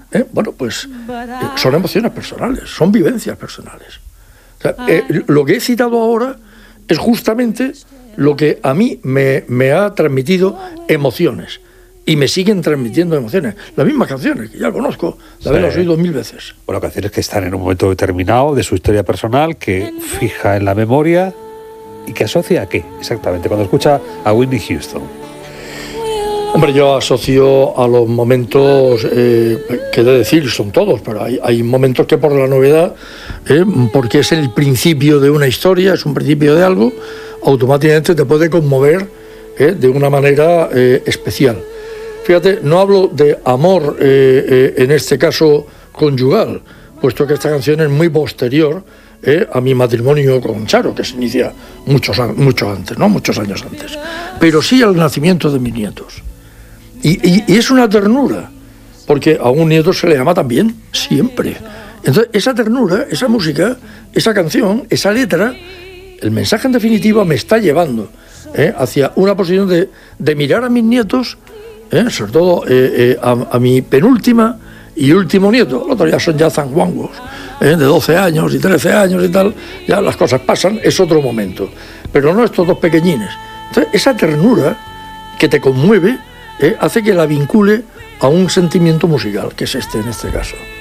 Bueno, pues son emociones personales, son vivencias personales. O sea, lo que he citado ahora es justamente lo que a mí me ha transmitido emociones. Y me siguen transmitiendo emociones. Las mismas canciones, que ya conozco, de haberlas oído 1000 veces. Bueno, canciones que están en un momento determinado de su historia personal, que fija en la memoria y que asocia a qué, exactamente, cuando escucha a Whitney Houston. Hombre, yo asocio a los momentos, que he de decir, son todos, pero hay momentos que por la novedad, porque es el principio de una historia, es un principio de algo, automáticamente te puede conmover de una manera especial. Fíjate, no hablo de amor en este caso conyugal, puesto que esta canción es muy posterior a mi matrimonio con Charo, que se inicia mucho antes, ¿no? Muchos años antes. Pero sí al nacimiento de mis nietos. Y es una ternura, porque a un nieto se le ama también, siempre. Entonces, esa ternura, esa música, esa canción, esa letra, el mensaje en definitiva me está llevando hacia una posición de mirar a mis nietos, sobre todo a mi penúltima y último nieto. Los otros ya son zanguangos, de 12 años y 13 años y tal, ya las cosas pasan, es otro momento. Pero no estos dos pequeñines. Entonces, esa ternura que te conmueve hace que la vincule a un sentimiento musical, que es este en este caso.